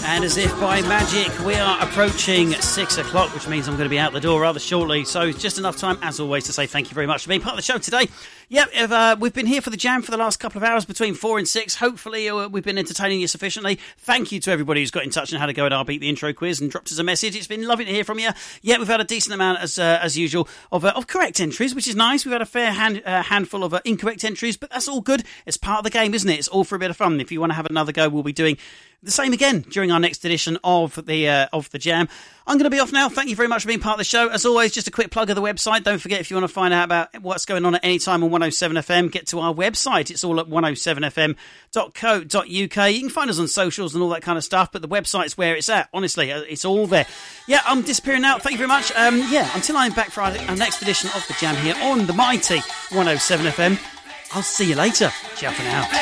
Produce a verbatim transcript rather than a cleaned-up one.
And as if by magic, we are approaching six o'clock, which means I'm going to be out the door rather shortly. So just enough time, as always, to say thank you very much for being part of the show today. Yep, if, uh, we've been here for the jam for the last couple of hours between four and six. Hopefully uh, we've been entertaining you sufficiently. Thank you to everybody who's got in touch and had a go at our Beat the Intro quiz and dropped us a message. It's been lovely to hear from you. Yeah, we've had a decent amount, as uh, as usual, of, uh, of correct entries, which is nice. We've had a fair hand, uh, handful of uh, incorrect entries, but that's all good. It's part of the game, isn't it? It's all for a bit of fun. If you want to have another go, we'll be doing the same again during our next edition of the uh, of the jam. I'm going to be off now. Thank you very much for being part of the show. As always, just a quick plug of the website. Don't forget, if you want to find out about what's going on at any time on one oh seven F M, get to our website. It's all at one oh seven f m dot co dot u k. You can find us on socials and all that kind of stuff, but the website's where it's at. Honestly, it's all there. Yeah, I'm disappearing now. Thank you very much. Um, yeah, until I'm back for our, our next edition of the jam here on the mighty one oh seven F M, I'll see you later. Ciao for now.